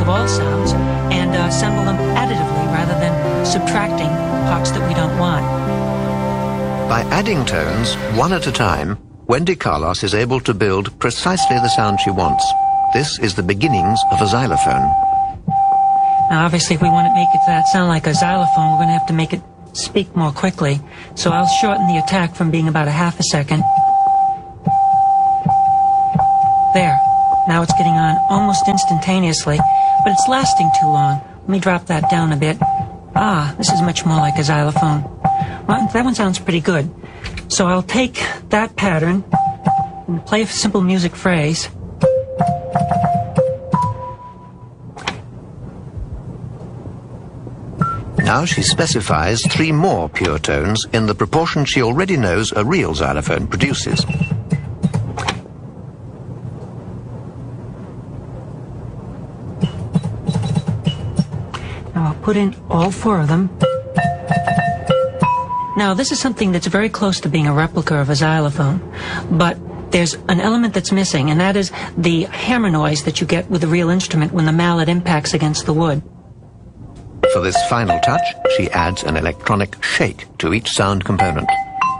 of all sounds and assemble them additively rather than subtracting parts that we don't want. By adding tones, one at a time, Wendy Carlos is able to build precisely the sound she wants. This is the beginnings of a xylophone. Now, obviously, if we want to make that sound like a xylophone, we're going to have to make it speak more quickly. So I'll shorten the attack from being about a half a second. There. Now it's getting on almost instantaneously, but it's lasting too long. Let me drop that down a bit. Ah, this is much more like a xylophone. Well, that one sounds pretty good. So I'll take that pattern and play a simple music phrase. Now she specifies 3 more pure tones in the proportion she already knows a real xylophone produces. Now I'll put in all 4 of them. Now this is something that's very close to being a replica of a xylophone, but there's an element that's missing, and that is the hammer noise that you get with the real instrument when the mallet impacts against the wood. For this final touch, she adds an electronic shake to each sound component.